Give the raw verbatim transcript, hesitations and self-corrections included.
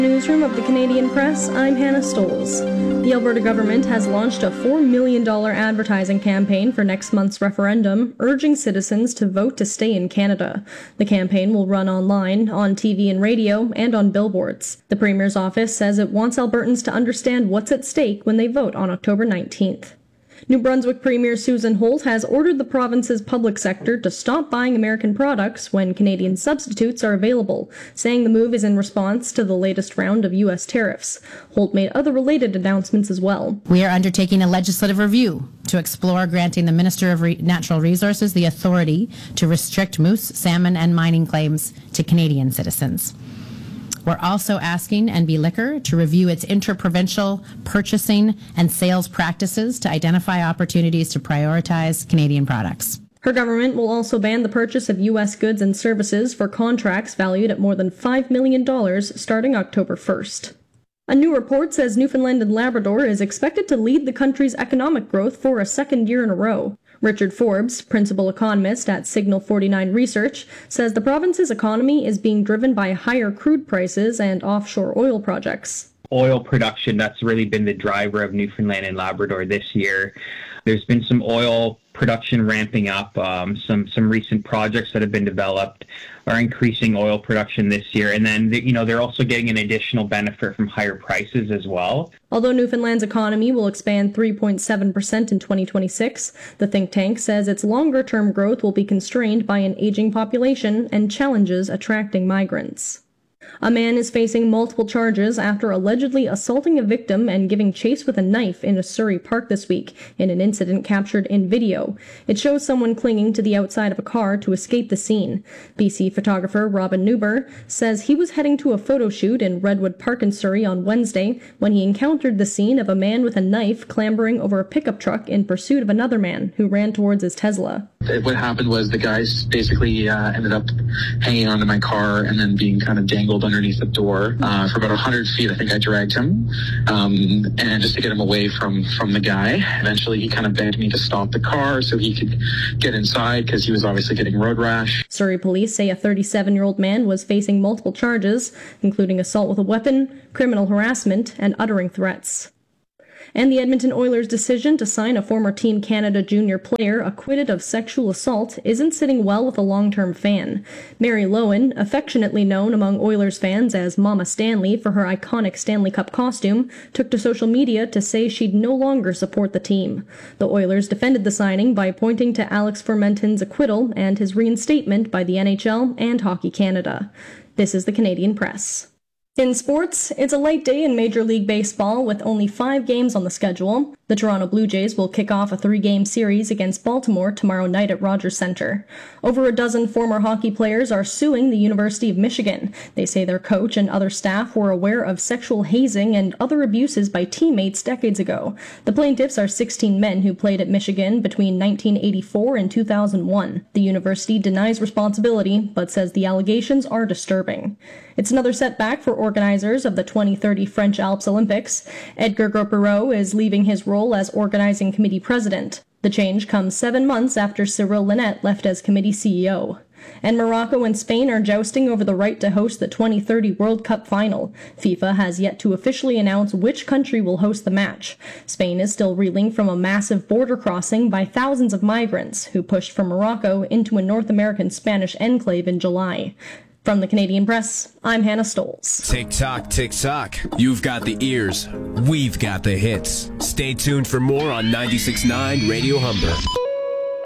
Newsroom of the Canadian Press, I'm Hannah Stoles. The Alberta government has launched a four million dollars advertising campaign for next month's referendum, urging citizens to vote to stay in Canada. The campaign will run online, on T V and radio, and on billboards. The Premier's office says it wants Albertans to understand what's at stake when they vote on October nineteenth. New Brunswick Premier Susan Holt has ordered the province's public sector to stop buying American products when Canadian substitutes are available, saying the move is in response to the latest round of U S tariffs. Holt made other related announcements as well. We are undertaking a legislative review to explore granting the Minister of Re- Natural Resources the authority to restrict moose, salmon, and mining claims to Canadian citizens. We're also asking N B Liquor to review its interprovincial purchasing and sales practices to identify opportunities to prioritize Canadian products. Her government will also ban the purchase of U S goods and services for contracts valued at more than five million dollars starting October first. A new report says Newfoundland and Labrador is expected to lead the country's economic growth for a second year in a row. Richard Forbes, principal economist at Signal forty-nine Research, says the province's economy is being driven by higher crude prices and offshore oil projects. Oil production, that's really been the driver of Newfoundland and Labrador this year. There's been some oil production ramping up. Um, some some recent projects that have been developed are increasing oil production this year. And then, you know, they're also getting an additional benefit from higher prices as well. Although Newfoundland's economy will expand three point seven percent in twenty twenty-six, the think tank says its longer-term growth will be constrained by an aging population and challenges attracting migrants. A man is facing multiple charges after allegedly assaulting a victim and giving chase with a knife in a Surrey park this week in an incident captured in video. It shows someone clinging to the outside of a car to escape the scene. B C photographer Robin Newber says he was heading to a photo shoot in Redwood Park in Surrey on Wednesday when he encountered the scene of a man with a knife clambering over a pickup truck in pursuit of another man who ran towards his Tesla. What happened was the guys basically uh, ended up hanging onto my car and then being kind of dangled underneath the door uh, for about one hundred feet. I think I dragged him um, and just to get him away from, from the guy. Eventually he kind of begged me to stop the car so he could get inside because he was obviously getting road rash. Surrey police say a thirty-seven-year-old man was facing multiple charges, including assault with a weapon, criminal harassment, and uttering threats. And the Edmonton Oilers' decision to sign a former Team Canada junior player acquitted of sexual assault isn't sitting well with a long-term fan. Mary Lowen, affectionately known among Oilers fans as Mama Stanley for her iconic Stanley Cup costume, took to social media to say she'd no longer support the team. The Oilers defended the signing by pointing to Alex Fermenton's acquittal and his reinstatement by the N H L and Hockey Canada. This is the Canadian Press. In sports, it's a light day in Major League Baseball with only five games on the schedule. The Toronto Blue Jays will kick off a three-game series against Baltimore tomorrow night at Rogers Centre. Over a dozen former hockey players are suing the University of Michigan. They say their coach and other staff were aware of sexual hazing and other abuses by teammates decades ago. The plaintiffs are sixteen men who played at Michigan between nineteen eighty-four and two thousand one. The university denies responsibility, but says the allegations are disturbing. It's another setback for organizers of the twenty thirty French Alps Olympics. Edgar Gurperot is leaving his role as organizing committee president. The change comes seven months after Cyril Linette left as committee C E O. And Morocco and Spain are jousting over the right to host the twenty thirty World Cup final. FIFA has yet to officially announce which country will host the match. Spain is still reeling from a massive border crossing by thousands of migrants who pushed from Morocco into a North American Spanish enclave in July. From the Canadian Press, I'm Hannah Stoles. Tick tock, tick tock. You've got the ears. We've got the hits. Stay tuned for more on ninety-six point nine Radio Humber.